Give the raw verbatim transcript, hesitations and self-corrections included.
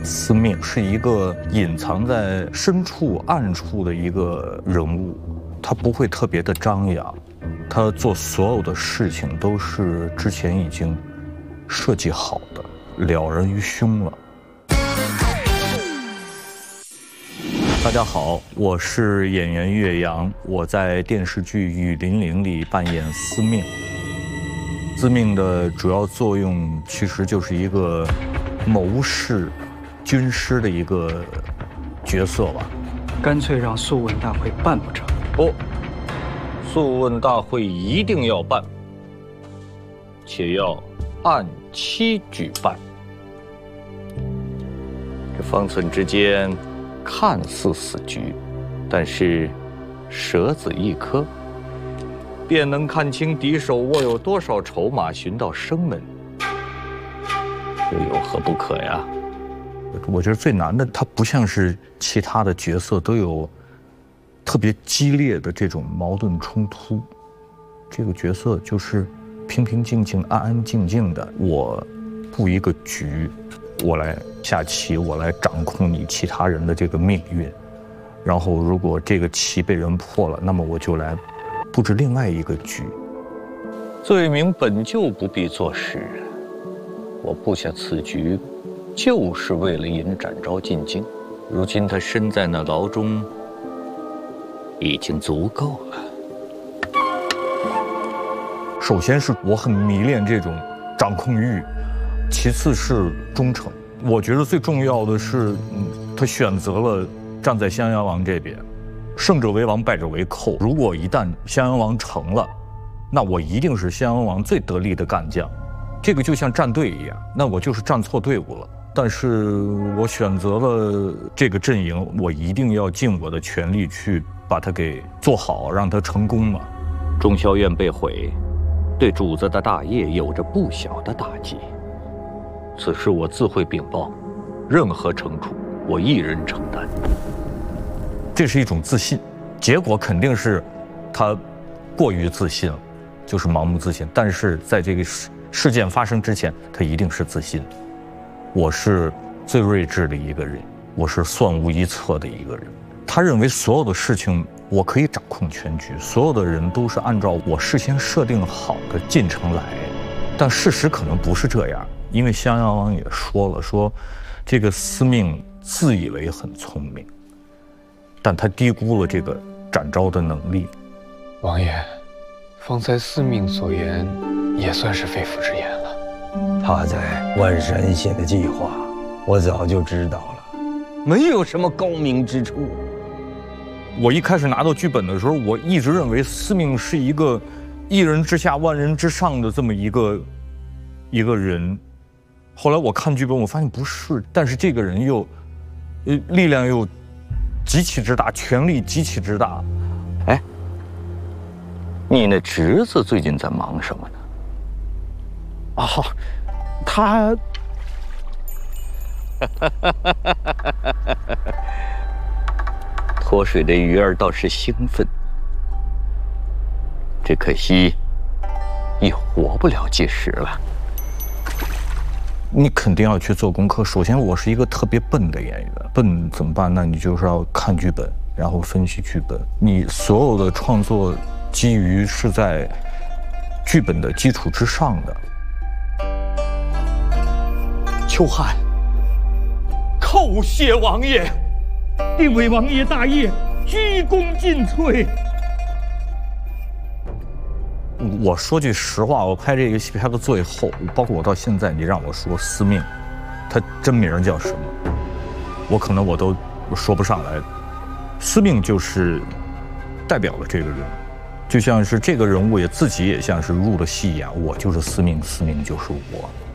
司命是一个隐藏在深处、暗处的一个人物，他不会特别的张扬，他做所有的事情都是之前已经设计好的，了然于胸了。大家好，我是演员岳阳，我在电视剧《雨霖铃》里扮演司命。司命的主要作用其实就是一个谋士、军师的一个角色吧。 干脆让素问大会办不成？ 不，素问大会一定要办，且要按期举办。这方寸之间看似死局，但是蛇子一颗，便能看清敌手握有多少筹码，寻到生门，又有何不可呀？我觉得最难的，它不像是其他的角色都有特别激烈的这种矛盾冲突，这个角色就是平平静静、安安静静的。我布一个局，我来下棋，我来掌控你其他人的这个命运。然后，如果这个棋被人破了，那么我就来布置另外一个局。罪名本就不必作实，我布下此局，就是为了引展昭进京。如今他身在那牢中，已经足够了。首先是我很迷恋这种掌控欲，其次是忠诚。我觉得最重要的是，嗯，他选择了站在襄阳王这边，胜者为王，败者为寇。如果一旦襄阳王成了，那我一定是襄阳王最得力的干将。这个就像站队一样，那我就是站错队伍了。但是我选择了这个阵营，我一定要尽我的全力去把它给做好，让它成功嘛。中校院被毁，对主子的大业有着不小的打击。此事我自会禀报，任何惩处我一人承担。这是一种自信，结果肯定是他过于自信了，就是盲目自信。但是在这个事事件发生之前，他一定是自信的。我是最睿智的一个人，我是算无一策的一个人。他认为所有的事情我可以掌控全局，所有的人都是按照我事先设定好的进程来，但事实可能不是这样。因为襄阳王也说了，说这个司命自以为很聪明，但他低估了这个展昭的能力。 王爷，方才司命所言也算是肺腑之言了。 他在万神写的计划，我早就知道了，没有什么高明之处。 我一开始拿到剧本的时候，我一直认为司命是一个一人之下万人之上的这么一个一个人。后来我看剧本，我发现不是，但是这个人又，呃，力量又极其之大，权力极其之大。哎，你那侄子最近在忙什么呢？ 哦，他， 脱水的鱼儿倒是兴奋，只可惜也活不了几时了。你肯定要去做功课。首先，我是一个特别笨的演员，笨怎么办？那你就是要看剧本，然后分析剧本。你所有的创作基于是在剧本的基础之上的。 秋汉，叩谢王爷，定为王爷大业，鞠躬尽瘁。 我说句实话，我拍这个戏拍到最后，包括我到现在，你让我说司命，他真名叫什么，我可能我都说不上来。司命就是代表了这个人，就像是这个人物也自己也像是入了戏一样，我就是司命，司命就是我。